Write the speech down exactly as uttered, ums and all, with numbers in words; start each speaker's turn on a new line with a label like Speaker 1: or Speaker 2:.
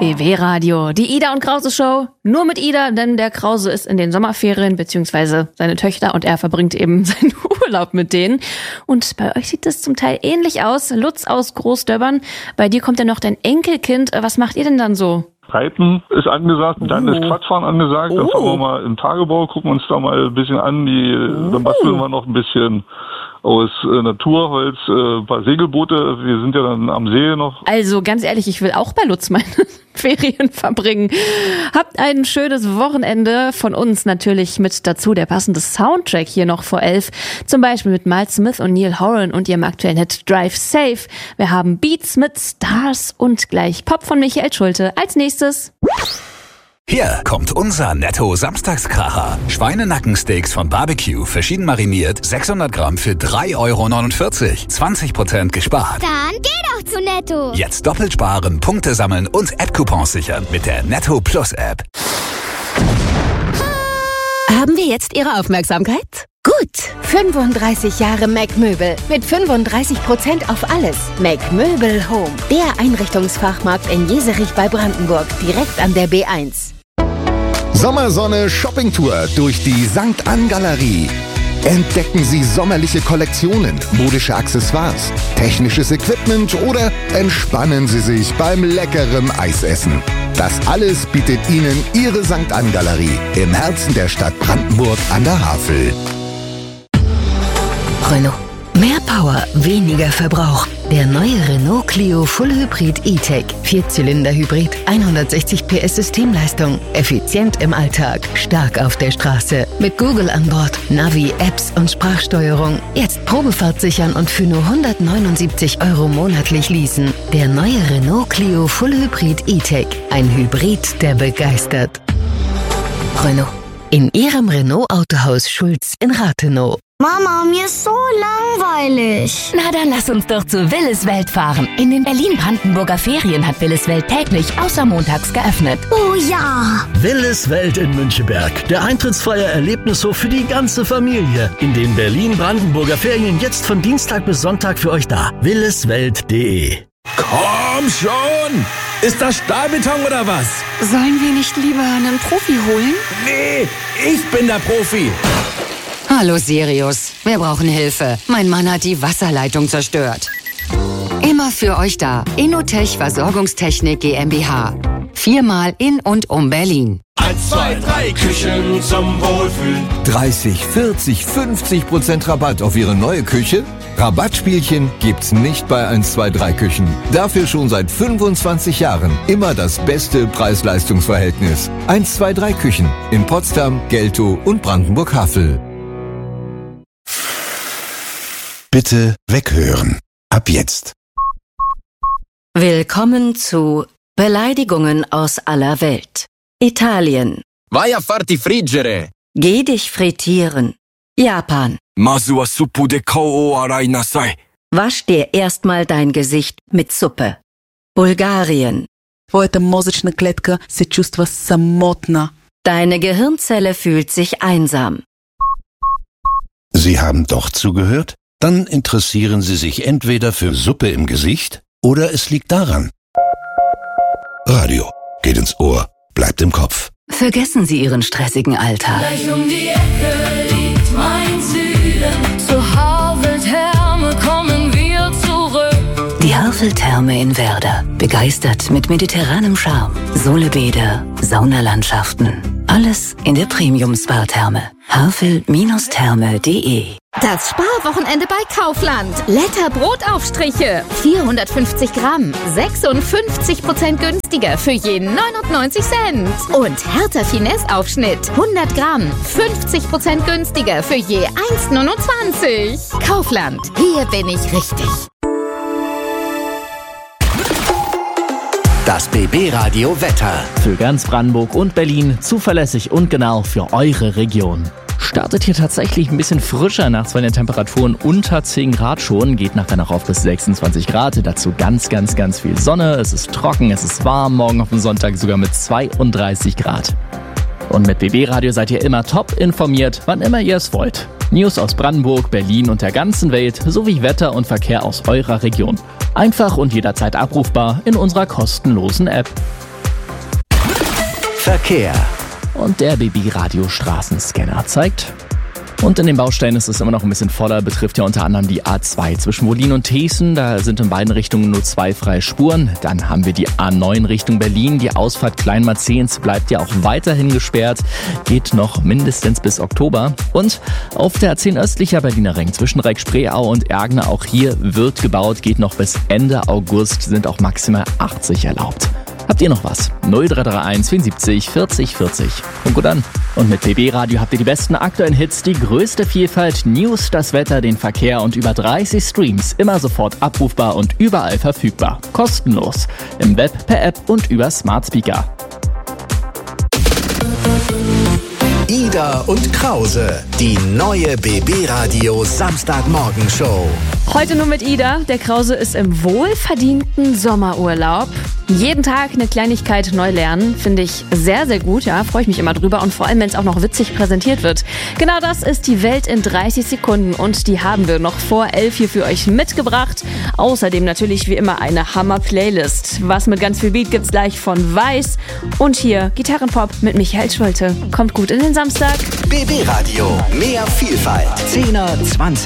Speaker 1: B W-Radio, die Ida und Krause Show. Nur mit Ida, denn der Krause ist in den Sommerferien, beziehungsweise seine Töchter, und er verbringt eben seinen Urlaub mit denen. Und bei euch sieht das zum Teil ähnlich aus. Lutz aus Großdöbbern, bei dir kommt ja noch dein Enkelkind. Was macht ihr denn dann so?
Speaker 2: Reiten ist angesagt, dann
Speaker 1: Oh.
Speaker 2: ist Quadfahren angesagt. Das
Speaker 1: Oh.
Speaker 2: fahren wir mal im Tagebau, gucken uns da mal ein bisschen an. Die,
Speaker 1: Oh.
Speaker 2: Dann basteln wir noch ein bisschen aus äh, Naturholz, äh, ein paar Segelboote. Wir sind ja dann am See noch.
Speaker 1: Also ganz ehrlich, ich will auch bei Lutz meine Ferien verbringen. Habt ein schönes Wochenende. Von uns natürlich mit dazu der passende Soundtrack hier noch vor elf. Zum Beispiel mit Miles Smith und Neil Horan und ihrem aktuellen Hit Drive Safe. Wir haben Beats mit Stars und gleich Pop von Michael Schulte. Als nächstes.
Speaker 3: Hier kommt unser Netto-Samstagskracher. Schweinenackensteaks von Barbecue, verschieden mariniert, sechshundert Gramm für drei Euro neunundvierzig. zwanzig Prozent gespart.
Speaker 4: Dann geh doch zu Netto.
Speaker 3: Jetzt doppelt sparen, Punkte sammeln und App-Coupons sichern mit der Netto Plus App.
Speaker 5: Haben wir jetzt Ihre Aufmerksamkeit? Gut. fünfunddreißig Jahre Mac Möbel mit fünfunddreißig Prozent auf alles. Mac Möbel Home. Der Einrichtungsfachmarkt in Jeserich bei Brandenburg. Direkt an der B eins.
Speaker 6: Sommersonne Shoppingtour durch die Sankt Ann Galerie. Entdecken Sie sommerliche Kollektionen, modische Accessoires, technisches Equipment oder entspannen Sie sich beim leckeren Eisessen. Das alles bietet Ihnen Ihre Sankt Ann Galerie im Herzen der Stadt Brandenburg an der Havel.
Speaker 5: Renault. Mehr Power, weniger Verbrauch. Der neue Renault Clio Full Hybrid E-Tech. Vierzylinder-Hybrid, hundertsechzig P S Systemleistung. Effizient im Alltag, stark auf der Straße. Mit Google an Bord, Navi, Apps und Sprachsteuerung. Jetzt Probefahrt sichern und für nur hundertneunundsiebzig Euro monatlich leasen. Der neue Renault Clio Full Hybrid E-Tech. Ein Hybrid, der begeistert. Renault. In Ihrem Renault-Autohaus Schulz in Rathenow.
Speaker 4: Mama, mir ist so langweilig.
Speaker 7: Na, dann lass uns doch zu Willis Welt fahren. In den Berlin-Brandenburger Ferien hat Willis Welt täglich außer montags geöffnet.
Speaker 4: Oh ja.
Speaker 8: Willis Welt in Müncheberg. Der eintrittsfreie Erlebnishof für die ganze Familie. In den Berlin-Brandenburger Ferien jetzt von Dienstag bis Sonntag für euch da. williswelt punkt de.
Speaker 9: Komm schon! Ist das Stahlbeton oder was?
Speaker 10: Sollen wir nicht lieber einen Profi holen?
Speaker 9: Nee, ich bin der Profi.
Speaker 10: Hallo Sirius, wir brauchen Hilfe. Mein Mann hat die Wasserleitung zerstört. Immer für euch da. Innotech Versorgungstechnik GmbH. Viermal in und um Berlin.
Speaker 9: Eins, zwei, drei Küchen zum Wohlfühlen.
Speaker 11: dreißig, vierzig, fünfzig Prozent Rabatt auf Ihre neue Küche? Rabattspielchen gibt's nicht bei eins, zwei, drei Küchen. Dafür schon seit fünfundzwanzig Jahren immer das beste Preis-Leistungs-Verhältnis. eins, zwei, drei Küchen in Potsdam, Geltow und Brandenburg-Havel.
Speaker 6: Bitte weghören. Ab jetzt.
Speaker 5: Willkommen zu Beleidigungen aus aller Welt. Italien.
Speaker 9: Vai a farti friggere.
Speaker 5: Geh dich frittieren. Japan.
Speaker 9: Masu wa suppu de kou o arai nasai.
Speaker 5: Wasch dir erstmal dein Gesicht mit Suppe. Bulgarien.
Speaker 12: Твоята мозъчна клетка се чувства самотна.
Speaker 5: Deine Gehirnzelle fühlt sich einsam.
Speaker 6: Sie haben doch zugehört? Dann interessieren Sie sich entweder für Suppe im Gesicht oder es liegt daran. Radio geht ins Ohr, bleibt im Kopf.
Speaker 10: Vergessen Sie Ihren stressigen Alltag.
Speaker 13: Gleich um die Ecke liegt mein Süden. Zur Haveltherme kommen wir zurück.
Speaker 10: Die Haveltherme in Werder. Begeistert mit mediterranem Charme. Solebäder, Saunalandschaften. Alles in der Premium-Spa-Therme. havel Therme punkt de.
Speaker 14: Das Sparwochenende bei Kaufland. Letter Brotaufstriche. vierhundertfünfzig Gramm. sechsundfünfzig Prozent günstiger für je neunundneunzig Cent. Und Hertha Finesse Aufschnitt. hundert Gramm. fünfzig Prozent günstiger für je eins neunundzwanzig. Kaufland. Hier bin ich richtig.
Speaker 3: Das B B-Radio Wetter.
Speaker 15: Für ganz Brandenburg und Berlin zuverlässig und genau für eure Region. Startet hier tatsächlich ein bisschen frischer, nachts bei den Temperaturen unter zehn Grad schon, geht nachher noch auf bis sechsundzwanzig Grad, dazu ganz, ganz, ganz viel Sonne, es ist trocken, es ist warm, morgen auf dem Sonntag sogar mit zweiunddreißig Grad. Und mit B B-Radio seid ihr immer top informiert, wann immer ihr es wollt. News aus Brandenburg, Berlin und der ganzen Welt sowie Wetter und Verkehr aus eurer Region. Einfach und jederzeit abrufbar in unserer kostenlosen App.
Speaker 3: Verkehr.
Speaker 15: Und der B B-Radio-Straßenscanner zeigt... Und in den Baustellen ist es immer noch ein bisschen voller, betrifft ja unter anderem die A zwei zwischen Wollin und Thesen. Da sind in beiden Richtungen nur zwei freie Spuren. Dann haben wir die A neun Richtung Berlin. Die Ausfahrt Kleinmarzehns bleibt ja auch weiterhin gesperrt. Geht noch mindestens bis Oktober. Und auf der A zehn östlicher Berliner Ring zwischen Reck-Spreeau und Ergner, auch hier wird gebaut, geht noch bis Ende August, sind auch maximal achtzig erlaubt. Habt ihr noch was? null drei drei eins vierundsiebzig vierzig vierzig. Und gut an. Und mit B B Radio habt ihr die besten aktuellen Hits, die größte Vielfalt, News, das Wetter, den Verkehr und über dreißig Streams. Immer sofort abrufbar und überall verfügbar. Kostenlos. Im Web, per App und über Smart Speaker.
Speaker 3: Ida und Krause, die neue B B-Radio Samstagmorgenshow.
Speaker 1: Heute nur mit Ida. Der Krause ist im wohlverdienten Sommerurlaub. Jeden Tag eine Kleinigkeit neu lernen, finde ich sehr, sehr gut. Ja, freue ich mich immer drüber und vor allem, wenn es auch noch witzig präsentiert wird. Genau das ist die Welt in dreißig Sekunden und die haben wir noch vor elf hier für euch mitgebracht. Außerdem natürlich wie immer eine Hammer-Playlist. Was mit ganz viel Beat gibt's gleich von Weiß. Und hier Gitarrenpop mit Michael Schulte. Kommt gut in den Samstag.
Speaker 3: B B-Radio, mehr Vielfalt. zehner, zwanziger